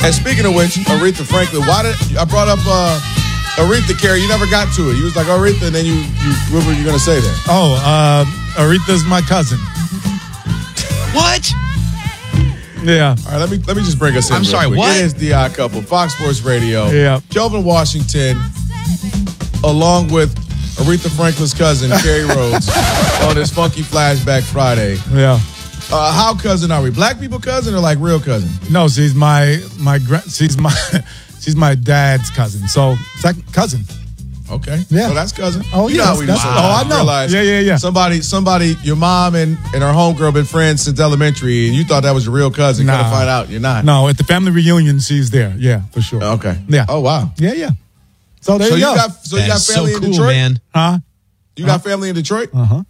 And speaking of which, Aretha Franklin, why did I brought up Aretha, Carey? You never got to it. You was like Aretha, and then you what were you going to say there? Oh, Aretha's my cousin. What? Yeah. All right, let me just bring us in. I'm sorry, quick. what? It is The Odd Couple, Fox Sports Radio. Yeah. Kelvin Washington, along with Aretha Franklin's cousin, Carey Rhodes, on this Funky Flashback Friday. Yeah. How cousin are we? Black people cousin or like real cousin? No, she's she's my dad's cousin. So second cousin. Okay. Yeah. So that's cousin. Oh, you yeah, know how we do that's- something. oh, I know. Realize Yeah. Somebody, your mom and her homegirl been friends since elementary, and you thought that was your real cousin. Nah. Come to find out, you're not. No, at the family reunion, she's there. Yeah, for sure. Okay. Yeah. Oh wow. Yeah. So there So you you go. got That's family so in cool, Detroit, man. Huh? You got family in Detroit.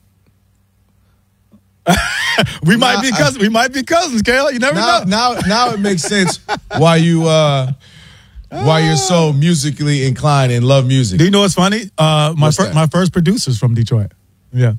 We might be cousins. We might be cousins, Kayla. You never know. Now it makes sense why you're so musically inclined and love music. Do you know what's funny? What's that? My first producer's from Detroit. Yeah.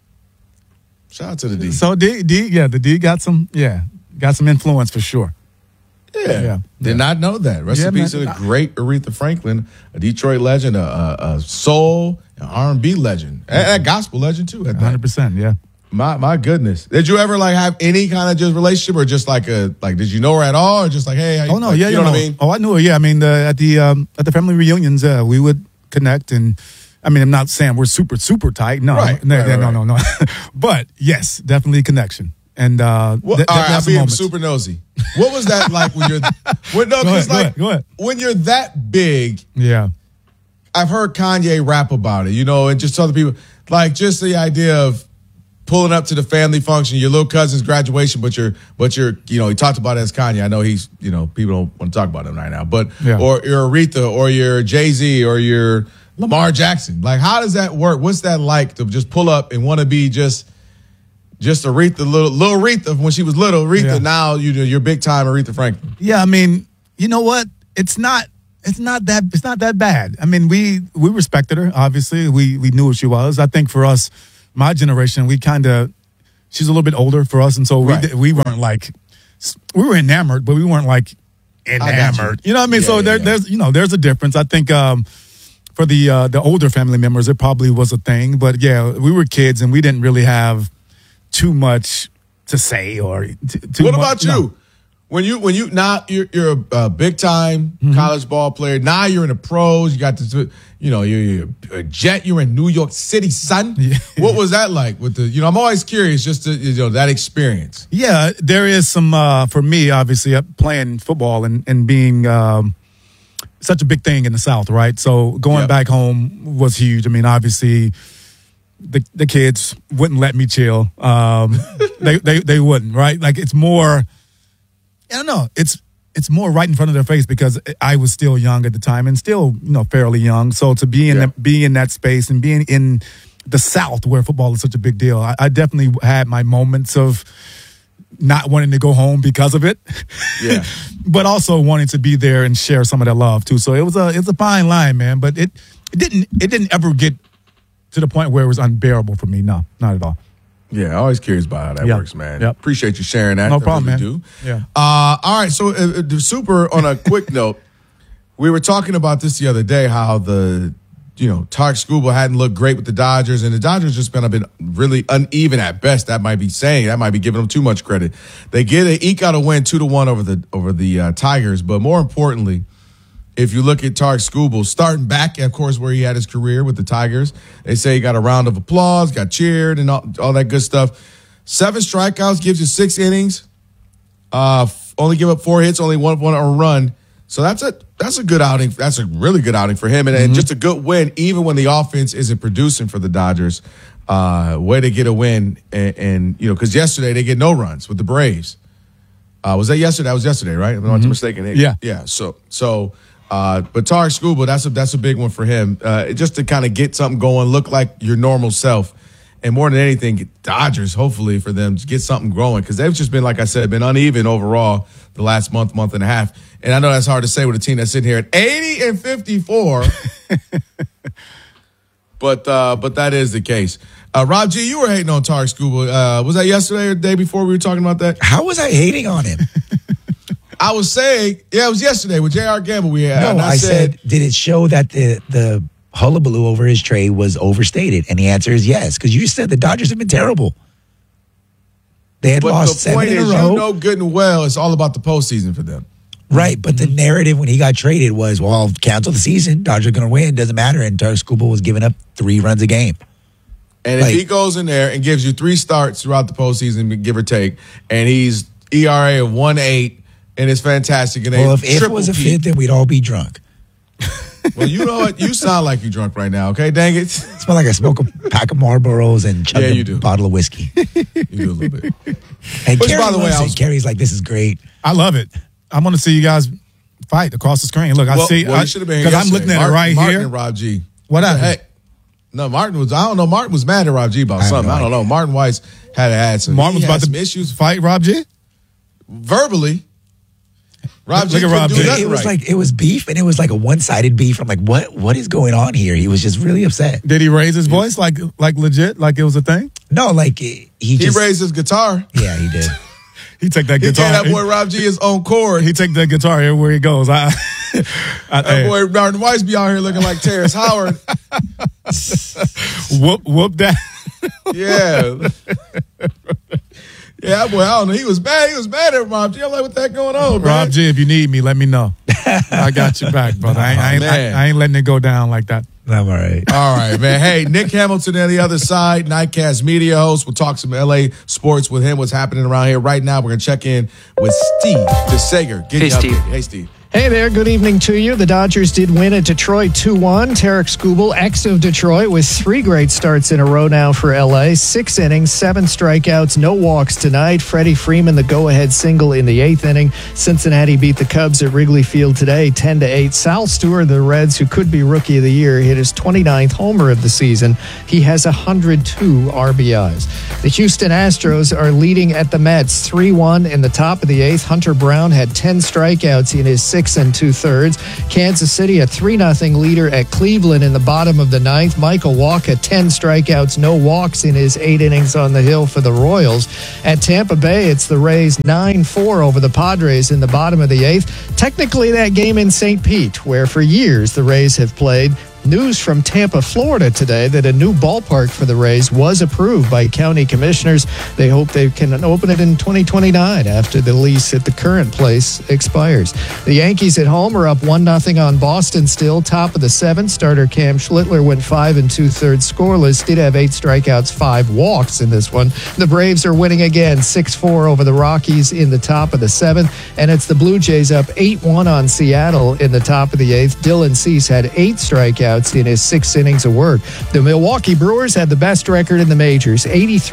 Shout out to the D. So the D got some influence for sure. Yeah. Did not know that. Rest Yeah, in peace man. to the great Aretha Franklin, a Detroit legend, a soul, an R&B legend, and a gospel legend too. At that. 100%. Yeah. My goodness. Did you ever like have any kind of just relationship, or just like did you know her at all, or just like, hey, how you, Oh no, like, yeah, you know what I mean? Oh, I knew her. Yeah, I mean, at the family reunions, we would connect, and I mean, I'm not saying we're super tight. No, Right, no, right. no. But yes, definitely connection. And Well, all right, that's I'm being moment. super nosy. What was that like when you're? Go ahead. When you're that big, Yeah. I've heard Kanye rap about it, and just other people, like just the idea of pulling up to the family function, your little cousin's graduation, but you're, he talked about it as Kanye. I know he's, people don't want to talk about him right now, but, Yeah. or you're Aretha, or you're Jay-Z, or you're Lamar Jackson. Like, how does that work? What's that like to just pull up and want to be just Aretha, little Aretha when she was little Aretha? Yeah. Now you're big time Aretha Franklin. Yeah, I mean, you know what? It's not that bad. I mean, we respected her. Obviously, we knew who she was. I think for us, my generation, she's a little bit older for us, and so Right. we weren't like, we were enamored, but we weren't like enamored. You know what I mean? Yeah, So yeah. there's a difference. I think for the older family members, it probably was a thing, but yeah, we were kids and we didn't really have too much to say or too What much, about you? When you now you're a big time college ball player. Now you're in the pros. You got this, you're a Jet. You're in New York City, son. Yeah. What was that like with the? I'm always curious just to that experience. Yeah, there is some for me, obviously, playing football and being such a big thing in the South, right? So going Yep. back home was huge. I mean, obviously, the kids wouldn't let me chill. They wouldn't, right? Like it's more. I don't know. It's more right in front of their face because I was still young at the time and still, fairly young. So to be in that space and being in the South where football is such a big deal, I definitely had my moments of not wanting to go home because of it. Yeah. But also wanting to be there and share some of that love too. So it was a fine line, man. But it didn't ever get to the point where it was unbearable for me. No, not at all. Yeah, always curious about how that Yep. works, man. Yep. Appreciate you sharing that. No I problem, really man. Do. Yeah. All right. So, super. On a quick note, we were talking about this the other day. How the Tarek Skubal hadn't looked great with the Dodgers, and the Dodgers just been really uneven at best. That might be giving them too much credit. They eke out a win 2-1 over the Tigers, but more importantly, if you look at Tarek Skubal starting back, of course, where he had his career with the Tigers, they say he got a round of applause, got cheered, and all that good stuff. 7 strikeouts, gives you 6 innings. Only give up 4 hits, only one run. So that's a good outing. That's a really good outing for him, and just a good win, even when the offense isn't producing for the Dodgers. Way to get a win, and because yesterday they get no runs with the Braves. Was that yesterday? That was yesterday, right? If I'm not mistaken. Yeah. So. But Tarek Skubal, that's a big one for him. Just to kind of get something going, look like your normal self, and more than anything, Dodgers. Hopefully for them to get something growing because they've just been, like I said, been uneven overall the last month and a half. And I know that's hard to say with a team that's sitting here at 80-54. But that is the case. Rob G, you were hating on Tarek Skubal. Was that yesterday or the day before we were talking about that? How was I hating on him? I was saying, it was yesterday with J.R. Gamble we had. No, and I said, did it show that the hullabaloo over his trade was overstated? And the answer is yes, because you said the Dodgers have been terrible. They had lost 7 in a row. You know good and well it's all about the postseason for them. Right, but the narrative when he got traded was, well, cancel the season. Dodgers are going to win. Doesn't matter. And Tarik Skubal was giving up 3 runs a game. And if he goes in there and gives you 3 starts throughout the postseason, give or take, and he's ERA of 1.8, and it's fantastic. And well, if it was a fit, then we'd all be drunk. Well, you know what? You sound like you're drunk right now, okay? Dang it. Smell like I smoke a pack of Marlboros and chug a bottle of whiskey. You do a little bit. And Which, by the way, Kerry's like, this is great. I love it. I want to see you guys fight across the screen. Look, I see. Well, should have been here because I'm looking at it right Martin here. And Rob G. What happened? No, Martin was. I don't know. Martin was mad at Rob G about something. I don't know. Martin Weiss had some. Martin was about some to issues. Fight Rob G. Verbally. Rob G. Look at Rob G. It was like it was beef, and it was like a one-sided beef. I'm like, what is going on here? He was just really upset. Did he raise his voice like legit, like it was a thing? No, like he raised his guitar. Yeah, he did. He take that guitar. He gave that boy Rob G his own chord. He take that guitar everywhere he goes. That boy Martin Weiss be out here looking like Terrence Howard. whoop that. Yeah. Yeah, boy, I don't know. He was mad. He was mad at Rob G. I'm like, what the heck going on, man? Rob G, if you need me, let me know. I got you back, brother. I ain't letting it go down like that. I'm all right. All right, man. Hey, Nick Hamilton on the other side, Nightcast media host. We'll talk some LA sports with him, what's happening around here. Right now, we're going to check in with Steve DeSager. Hey, Steve. Hey, Steve. Hey there, good evening to you. The Dodgers did win at Detroit 2-1. Tarik Skubal, ex of Detroit, with 3 great starts in a row now for LA. 6 innings, 7 strikeouts, no walks tonight. Freddie Freeman, the go-ahead single in the 8th inning. Cincinnati beat the Cubs at Wrigley Field today, 10-8. Sal Stewart, the Reds, who could be Rookie of the Year, hit his 29th homer of the season. He has 102 RBIs. The Houston Astros are leading at the Mets 3-1 in the top of the 8th. Hunter Brown had 10 strikeouts in his 6 2/3. Kansas City a 3-0 leader at Cleveland in the bottom of the 9th. Michael Wacha 10 strikeouts, no walks in his 8 innings on the hill for the Royals. At Tampa Bay, it's the Rays 9-4 over the Padres in the bottom of the 8th. Technically that game in St. Pete, where for years the Rays have played. News from Tampa, Florida today that a new ballpark for the Rays was approved by county commissioners. They hope they can open it in 2029 after the lease at the current place expires. The Yankees at home are up 1-0 on Boston still. Top of the 7th, starter Cam Schlittler went 5 2/3 scoreless. Did have 8 strikeouts, 5 walks in this one. The Braves are winning again, 6-4 over the Rockies in the top of the 7th. And it's the Blue Jays up 8-1 on Seattle in the top of the 8th. Dylan Cease had 8 strikeouts in his 6 innings of work. The Milwaukee Brewers had the best record in the majors,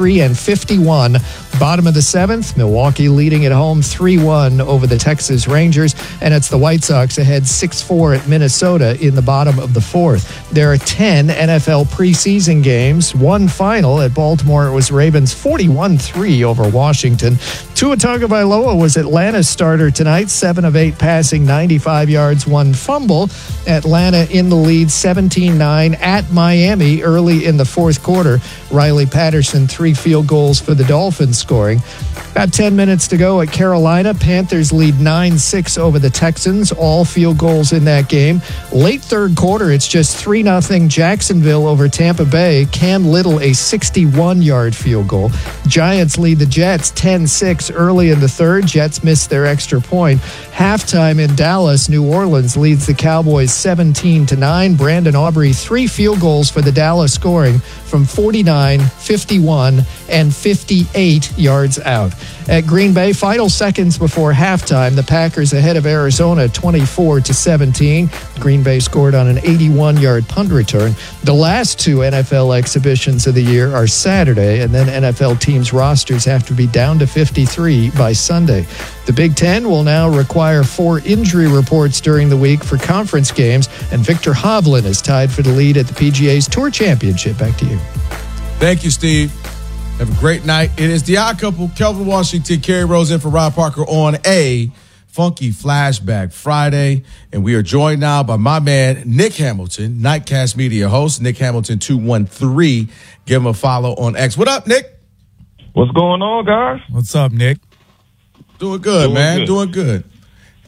83-51. Bottom of the 7th, Milwaukee leading at home 3-1 over the Texas Rangers, and it's the White Sox ahead 6-4 at Minnesota in the bottom of the 4th. There are 10 NFL preseason games, 1 final at Baltimore. It was Ravens 41-3 over Washington. Tua Tagovailoa was Atlanta's starter tonight, 7 of 8 passing, 95 yards, 1 fumble. Atlanta in the lead 17-9 at Miami early in the 4th quarter. Riley Patterson, 3 field goals for the Dolphins scoring. About 10 minutes to go at Carolina. Panthers lead 9-6 over the Texans. All field goals in that game. Late 3rd quarter, it's just 3-0 Jacksonville over Tampa Bay. Cam Little, a 61-yard field goal. Giants lead the Jets 10-6 early in the 3rd. Jets missed their extra point. Halftime in Dallas, New Orleans leads the Cowboys 17-9. Brandon Aubrey, 3 field goals for the Dallas scoring from 49, 51, and 58 yards out. At Green Bay, final seconds before halftime, the Packers ahead of Arizona 24-17. Green Bay scored on an 81-yard punt return. The last 2 NFL exhibitions of the year are Saturday, and then NFL teams' rosters have to be down to 53 by Sunday. The Big Ten will now require 4 injury reports during the week for conference games, and Victor Hovland is tied for the lead at the PGA's Tour Championship. Back to you. Thank you, Steve. Have a great night. It is the Odd Couple, Kelvin Washington, Kerry Rose in for Rob Parker on a Funky Flashback Friday. And we are joined now by my man, Nick Hamilton, Nightcast media host, Nick Hamilton 213. Give him a follow on X. What up, Nick? What's going on, guys? What's up, Nick? Doing good, man. Doing good.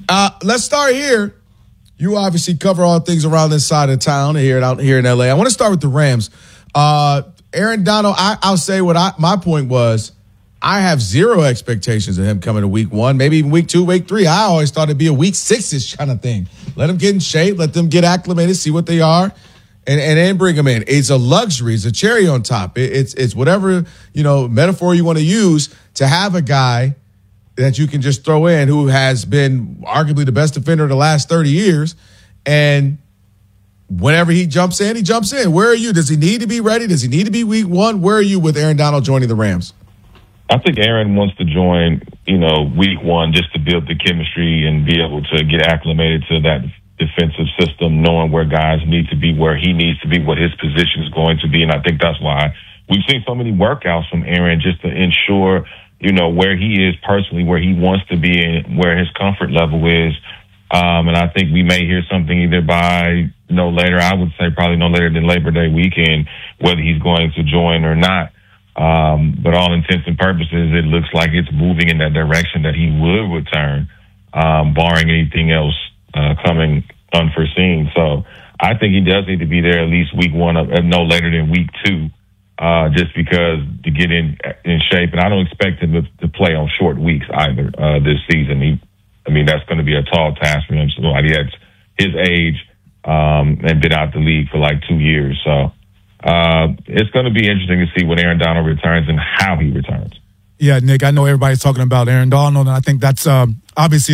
Let's start here. You obviously cover all things around this side of town out here in LA. I want to start with the Rams. Aaron Donald, I'll say my point was, I have zero expectations of him coming to week 1, maybe even week 2, week 3. I always thought it'd be a week 6-ish kind of thing. Let them get in shape, let them get acclimated, see what they are, and then bring them in. It's a luxury. It's a cherry on top. It's whatever, metaphor you want to use to have a guy that you can just throw in who has been arguably the best defender of the last 30 years. And whenever he jumps in, he jumps in. Where are you? Does he need to be ready? Does he need to be week 1? Where are you with Aaron Donald joining the Rams? I think Aaron wants to join, week 1 just to build the chemistry and be able to get acclimated to that defensive system, knowing where guys need to be, where he needs to be, what his position is going to be. And I think that's why we've seen so many workouts from Aaron just to ensure, where he is personally, where he wants to be and where his comfort level is. And I think we may hear something either by I would say probably no later than Labor Day weekend, whether he's going to join or not. But all intents and purposes, it looks like it's moving in that direction that he would return, barring anything else coming unforeseen. So I think he does need to be there at least week 1, no later than week 2, just because to get in shape. And I don't expect him to play on short weeks either this season. That's going to be a tall task for him. Somebody that's his age and been out the league for like 2 years. So it's going to be interesting to see when Aaron Donald returns and how he returns. Yeah, Nick, I know everybody's talking about Aaron Donald, and I think that's obviously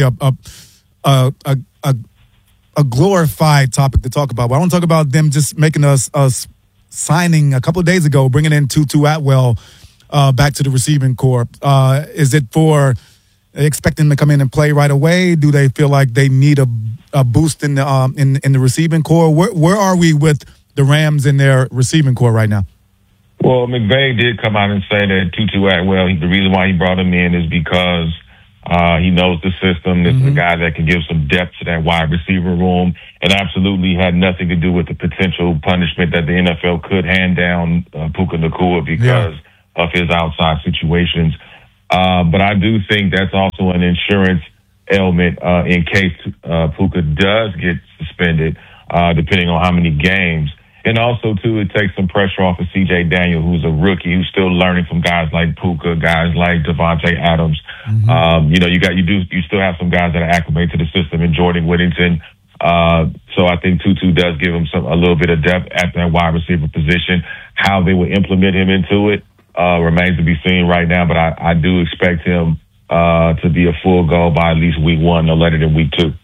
a glorified topic to talk about. But I want to talk about them just making us signing a couple of days ago, bringing in Tutu Atwell back to the receiving corps. Is it for expecting him to come in and play right away? Do they feel like they need a boost in the receiving corps? Where are we with the Rams in their receiving corps right now? Well, McVay did come out and say that Tutu Atwell, the reason why he brought him in is because he knows the system. This is a guy that can give some depth to that wide receiver room, and absolutely had nothing to do with the potential punishment that the NFL could hand down Puka Nacua because of his outside situations. But I do think that's also an insurance element in case Puka does get suspended, depending on how many games. And also, too, it takes some pressure off of C.J. Daniel, who's a rookie, who's still learning from guys like Puka, guys like Devontae Adams. You still have some guys that are acclimated to the system, and Jordan Whittington. So I think Tutu does give him a little bit of depth at that wide receiver position. How they will implement him into it remains to be seen right now, but I do expect him to be a full go by at least week 1, no later than week 2.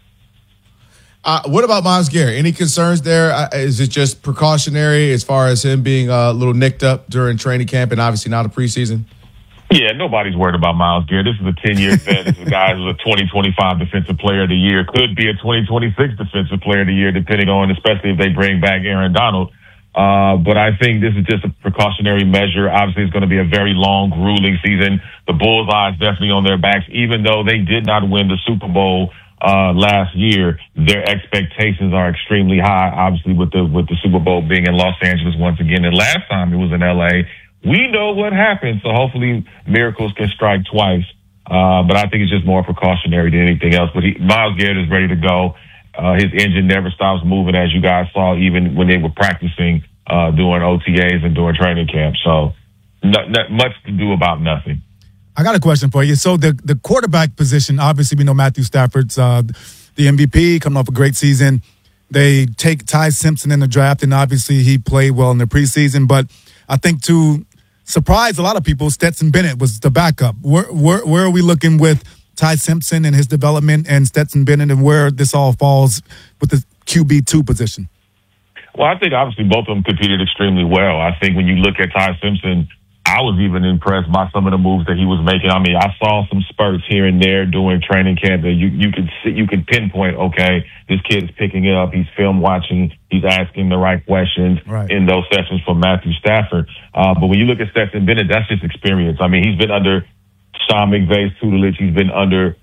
What about Myles Garrett? Any concerns there? Is it just precautionary as far as him being a little nicked up during training camp and obviously not a preseason? Yeah, nobody's worried about Myles Garrett. This is a 10-year vet. This is a guy who's a 2025 Defensive Player of the Year. Could be a 2026 Defensive Player of the Year, depending on, especially if they bring back Aaron Donald. But I think this is just a precautionary measure. Obviously, it's going to be a very long, grueling season. The Bullseyes definitely on their backs. Even though they did not win the Super Bowl last year, their expectations are extremely high, obviously, with the Super Bowl being in Los Angeles once again. And last time it was in L.A., we know what happened. So hopefully miracles can strike twice. But I think it's just more precautionary than anything else. But Myles Garrett is ready to go. His engine never stops moving, as you guys saw, even when they were practicing doing OTAs and doing training camp. So not much to do about nothing. I got a question for you. So the quarterback position, obviously we know Matthew Stafford's the MVP, coming off a great season. They take Ty Simpson in the draft, and obviously he played well in the preseason. But I think to surprise a lot of people, Stetson Bennett was the backup. Where are we looking with Ty Simpson and his development and Stetson Bennett, and where this all falls with the QB2 position? Well, I think obviously both of them competed extremely well. I think when you look at Ty Simpson, I was even impressed by some of the moves that he was making. I mean, I saw some spurts here and there during training camp that you could pinpoint, okay, this kid is picking it up. He's film watching. He's asking the right questions in those sessions from Matthew Stafford. But when you look at Stetson Bennett, that's just experience. I mean, he's been under Sean McVay's tutelage. He's been under,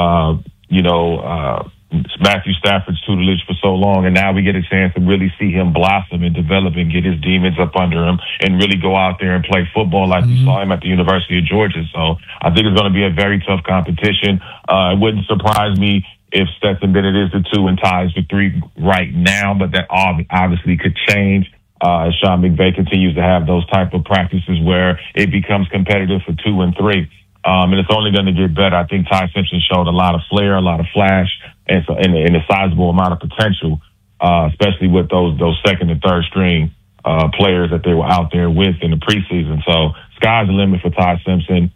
Matthew Stafford's tutelage for so long, and now we get a chance to really see him blossom and develop and get his demons up under him and really go out there and play football like we saw him at the University of Georgia. So I think it's going to be a very tough competition. It wouldn't surprise me if Stetson Bennett is the 2 and ties for 3 right now, but that obviously could change as Sean McVay continues to have those type of practices where it becomes competitive for 2 and 3. And it's only going to get better. I think Ty Simpson showed a lot of flair, a lot of flash, and a sizable amount of potential, especially with those second and third string players that they were out there with in the preseason. So sky's the limit for Ty Simpson.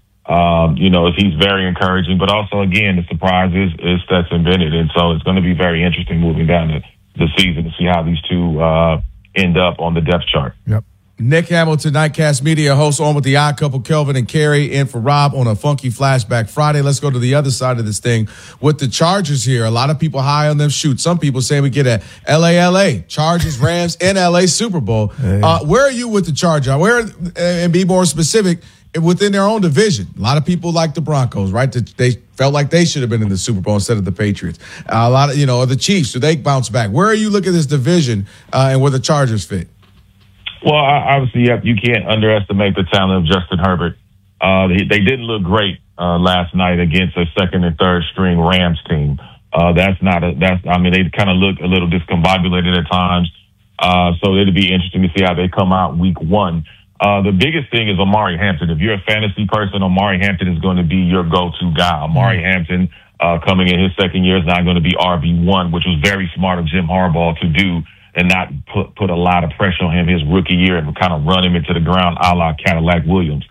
He's very encouraging, but also, again, the surprise is Stetson Bennett. And so it's going to be very interesting moving down the season to see how these two end up on the depth chart. Yep. Nick Hamilton, Nightcast Media, host on with the Odd Couple, Kelvin and Carrie, in for Rob on a funky Flashback Friday. Let's go to the other side of this thing with the Chargers here. A lot of people high on them. Shoot, some people say we get a LA, Chargers, Rams, and LA Super Bowl. Hey. Where are you with the Chargers? And be more specific, within their own division. A lot of people like the Broncos, right? They felt like they should have been in the Super Bowl instead of the Patriots. A lot of, the Chiefs, do they bounce back? Where are you looking at this division and where the Chargers fit? Well, obviously, you can't underestimate the talent of Justin Herbert. They didn't look great last night against a second and third string Rams team. They kind of look a little discombobulated at times. So it'll be interesting to see how they come out week 1. The biggest thing is Omari Hampton. If you're a fantasy person, Omari Hampton is going to be your go-to guy. Omari Hampton, coming in his second year, is now going to be RB1, which was very smart of Jim Harbaugh to do and not put a lot of pressure on him his rookie year and kind of run him into the ground a la Cadillac Williams.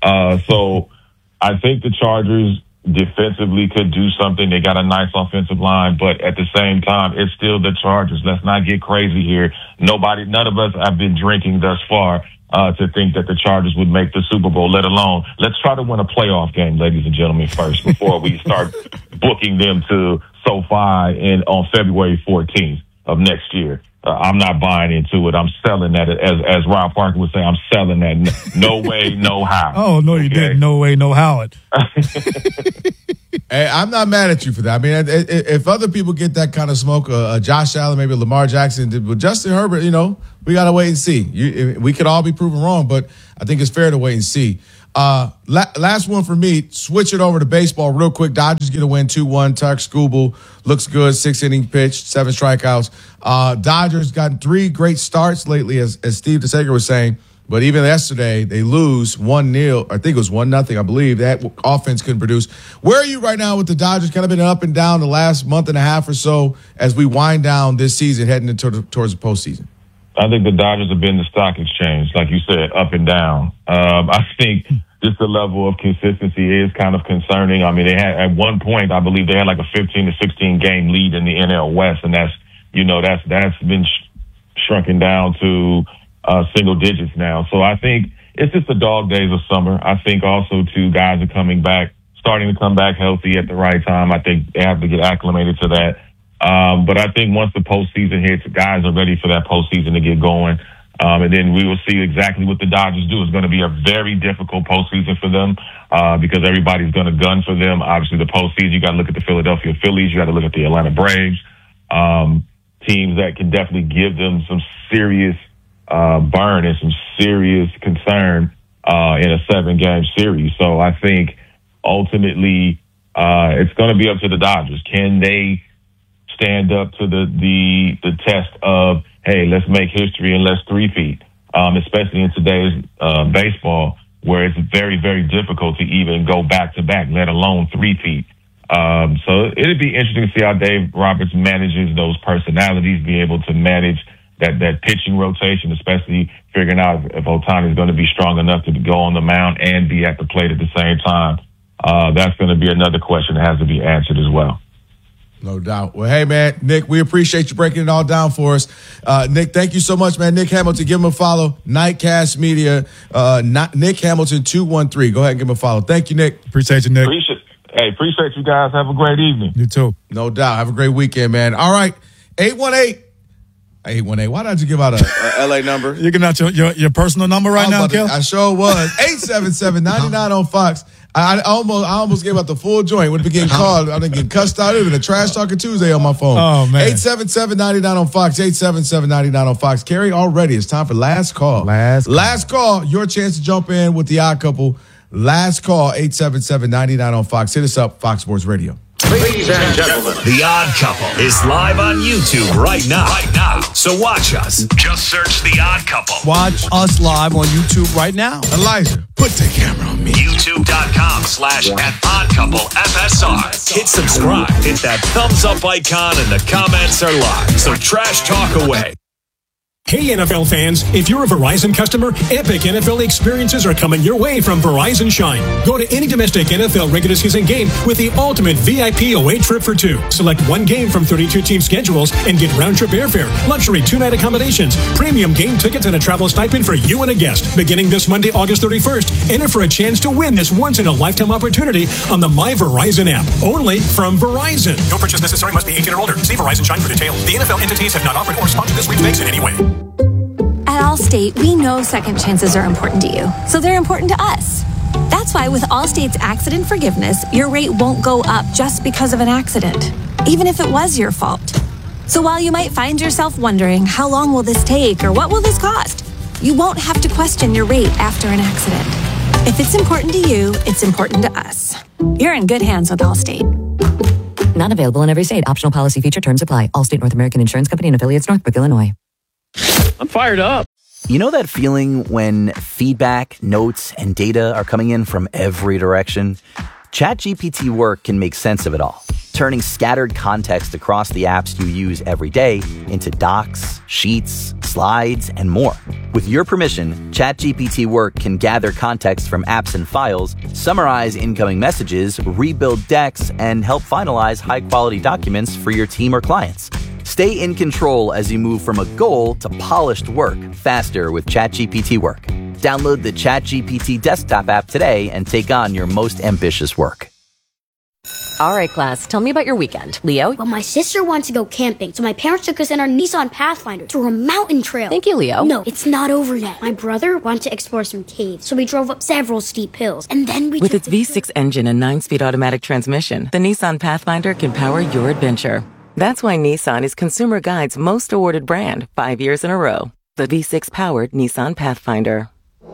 So I think the Chargers defensively could do something. They got a nice offensive line, but at the same time, it's still the Chargers. Let's not get crazy here. None of us have been drinking thus far to think that the Chargers would make the Super Bowl, let alone let's try to win a playoff game, ladies and gentlemen, first before we start booking them to SoFi on February 14th of next year. I'm not buying into it. I'm selling that. As Rob Parker would say, I'm selling that. No way, no how. Oh, no, you didn't. No way, no how it. Hey, I'm not mad at you for that. I mean, if other people get that kind of smoke, Josh Allen, maybe Lamar Jackson, but Justin Herbert, we got to wait and see. We could all be proven wrong, but I think it's fair to wait and see. Last one for me, switch it over to baseball real quick. Dodgers get a win 2-1. Tarek Skubal looks good, 6-inning pitch, 7 strikeouts. Dodgers gotten 3 great starts lately, as Steve DeSager was saying. But even yesterday, they lose 1-0. I think it was 1-0. I believe that offense couldn't produce. Where are you right now with the Dodgers? Kind of been up and down the last month and a half or so as we wind down this season, heading towards the postseason. I think the Dodgers have been the stock exchange, like you said, up and down. I think just the level of consistency is kind of concerning. I mean, they had at one point, I believe they had like a 15 to 16 game lead in the NL West, and that's been shrunken down to single digits now. So I think it's just the dog days of summer. I think also too, guys are starting to come back healthy at the right time. I think they have to get acclimated to that. But I think once the postseason hits, guys are ready for that postseason to get going. And then we will see exactly what the Dodgers do. It's going to be a very difficult postseason for them because everybody's going to gun for them. Obviously, the postseason, you got to look at the Philadelphia Phillies. You got to look at the Atlanta Braves. Teams that can definitely give them some serious burn and some serious concern in a 7-game series. So I think ultimately it's going to be up to the Dodgers. Can they stand up to the test of, hey, let's make history and let's three-peat, especially in today's baseball where it's very, very difficult to even go back-to-back, let alone three-peat. So it'd be interesting to see how Dave Roberts manages those personalities, be able to manage that pitching rotation, especially figuring out if Ohtani is going to be strong enough to go on the mound and be at the plate at the same time. That's going to be another question that has to be answered as well. No doubt. Well, hey, man, Nick, we appreciate you breaking it all down for us. Nick, thank you so much, man. Nick Hamilton, give him a follow. Nightcast Media, Nick Hamilton 213. Go ahead and give him a follow. Thank you, Nick. Appreciate you, Nick. Appreciate you guys. Have a great evening. You too. No doubt. Have a great weekend, man. All right. 818. Why don't you give out a LA number? You're giving out your personal number right now, Kel? I sure was. 877-99 on Fox. I almost gave out the full joint. Would have been getting called. I've been getting cussed out. It would have been a Trash Talking Tuesday on my phone. Oh, man. 877-99 on Fox. 877-99 on Fox. Carrie, already it's time for last call. Last call. Your chance to jump in with the Odd Couple. Last call, 877-99 on Fox. Hit us up, Fox Sports Radio. Ladies and gentlemen, The Odd Couple is live on YouTube right now. So watch us. Just search The Odd Couple. Watch us live on YouTube right now. Elijah, put the camera on me. YouTube.com/OddCoupleFSR. Hit subscribe. Hit that thumbs up icon and the comments are live. So trash talk away. Hey NFL fans, if you're a Verizon customer, epic NFL experiences are coming your way from Verizon Shine. Go to any domestic NFL regular season game with the ultimate VIP away trip for two. Select one game from 32 team schedules and get round-trip airfare, luxury two-night accommodations, premium game tickets, and a travel stipend for you and a guest. Beginning this Monday, August 31st, enter for a chance to win this once-in-a-lifetime opportunity on the My Verizon app. Only from Verizon. No purchase necessary. Must be 18 or older. See Verizon Shine for details. The NFL entities have not offered or sponsored this sweepstakes in any way. At Allstate, we know second chances are important to you, so they're important to us. That's why with Allstate's accident forgiveness, your rate won't go up just because of an accident, even if it was your fault. So while you might find yourself wondering, how long will this take or what will this cost? You won't have to question your rate after an accident. If it's important to you, it's important to us. You're in good hands with Allstate. Not available in every state. Optional policy feature terms apply. Allstate North American Insurance Company and affiliates, Northbrook, Illinois. I'm fired up. You know that feeling when feedback, notes, and data are coming in from every direction? ChatGPT Work can make sense of it all, turning scattered context across the apps you use every day into docs, sheets, slides, and more. With your permission, ChatGPT Work can gather context from apps and files, summarize incoming messages, rebuild decks, and help finalize high-quality documents for your team or clients. Stay in control as you move from a goal to polished work faster with ChatGPT Work. Download the ChatGPT desktop app today and take on your most ambitious work. All right, class, tell me about your weekend. Leo? Well, my sister wanted to go camping, so my parents took us in our Nissan Pathfinder to a mountain trail. Thank you, Leo. No, it's not over yet. My brother wanted to explore some caves, so we drove up several steep hills, and then we With its V6 engine and 9-speed automatic transmission, the Nissan Pathfinder can power your adventure. That's why Nissan is Consumer Guide's most awarded brand 5 years in a row. The V6-powered Nissan Pathfinder.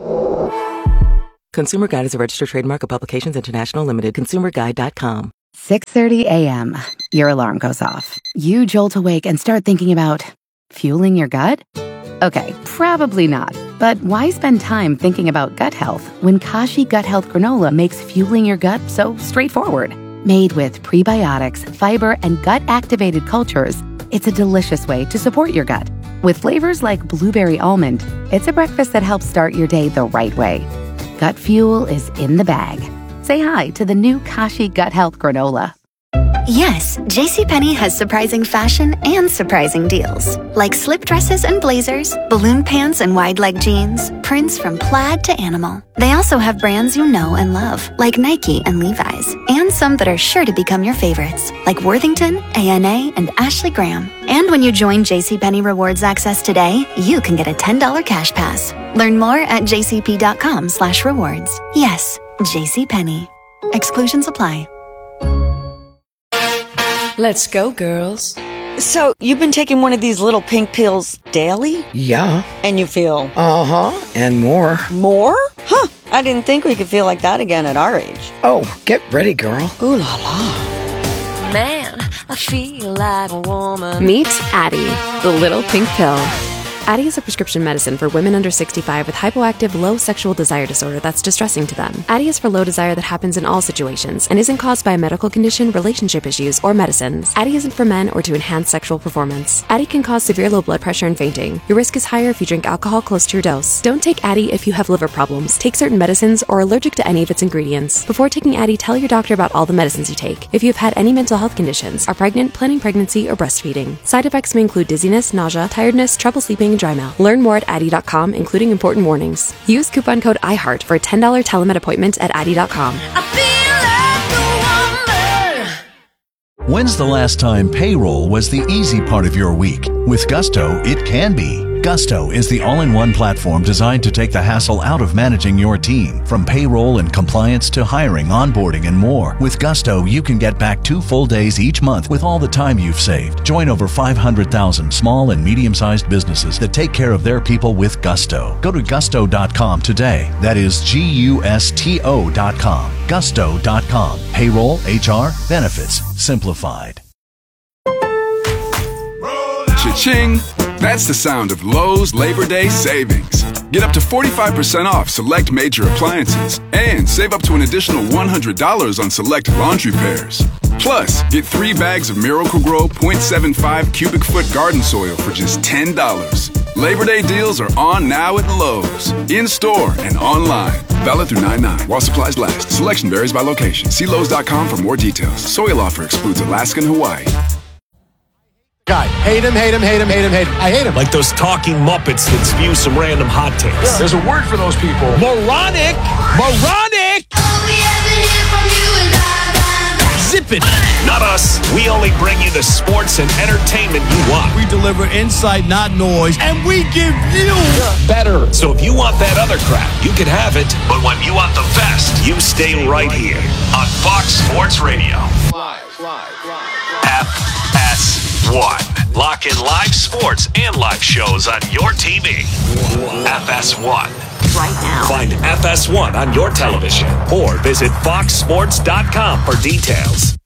Consumer Guide is a registered trademark of Publications International Limited. ConsumerGuide.com. 6:30 a.m. Your alarm goes off. You jolt awake and start thinking about fueling your gut? Okay, probably not. But why spend time thinking about gut health when Kashi Gut Health Granola makes fueling your gut so straightforward? Made with prebiotics, fiber, and gut-activated cultures, it's a delicious way to support your gut. With flavors like blueberry almond, it's a breakfast that helps start your day the right way. Gut fuel is in the bag. Say hi to the new Kashi Gut Health Granola. Yes, JCPenney has surprising fashion and surprising deals. Like slip dresses and blazers, balloon pants and wide leg jeans, prints from plaid to animal. They also have brands you know and love, like Nike and Levi's, and some that are sure to become your favorites, like Worthington, ANA, and Ashley Graham. And when you join JCPenney Rewards Access today, you can get a $10 cash pass. Learn more at jcp.com/rewards. Yes, JCPenney. Exclusions apply. Let's go, girls. So, you've been taking one of these little pink pills daily? Yeah. And you feel? Uh-huh. And more. More? Huh. I didn't think we could feel like that again at our age. Oh, get ready, girl. Ooh la la. Man, I feel like a woman. Meet Addyi, the little pink pill. Addyi is a prescription medicine for women under 65 with hypoactive low sexual desire disorder that's distressing to them. Addyi is for low desire that happens in all situations and isn't caused by a medical condition, relationship issues, or medicines. Addyi isn't for men or to enhance sexual performance. Addyi can cause severe low blood pressure and fainting. Your risk is higher if you drink alcohol close to your dose. Don't take Addyi if you have liver problems, take certain medicines, or are allergic to any of its ingredients. Before taking Addyi, tell your doctor about all the medicines you take. If you have had any mental health conditions, are pregnant, planning pregnancy, or breastfeeding. Side effects may include dizziness, nausea, tiredness, trouble sleeping, and dry mouth. Learn more at Addyi.com, including important warnings. Use coupon code IHEART for a $10 telemed appointment at Addyi.com. When's the last time payroll was the easy part of your week? With Gusto, it can be. Gusto is the all-in-one platform designed to take the hassle out of managing your team, from payroll and compliance to hiring, onboarding, and more. With Gusto, you can get back 2 full days each month with all the time you've saved. Join over 500,000 small and medium-sized businesses that take care of their people with Gusto. Go to gusto.com today. That is GUSTO.com. Gusto.com. Payroll, HR, benefits, simplified. Cha-ching! That's the sound of Lowe's Labor Day savings. Get up to 45% off select major appliances and save up to an additional $100 on select laundry pairs. Plus, get 3 bags of Miracle-Gro 0.75 cubic foot garden soil for just $10. Labor Day deals are on now at Lowe's, in-store and online. Valid through 9/9 while supplies last. Selection varies by location. See Lowe's.com for more details. Soil offer excludes Alaska and Hawaii. Guy, hate him. I hate him. Like those talking Muppets that spew some random hot takes. Yeah. There's a word for those people. Moronic! Zip it. Not us. We only bring you the sports and entertainment you want. We deliver insight, not noise, and we give you better. So if you want that other crap, you can have it. But when you want the best, you stay right here on Fox Sports Radio. FS1. Lock in live sports and live shows on your TV. FS1. Right now. Find FS1 on your television or visit foxsports.com for details.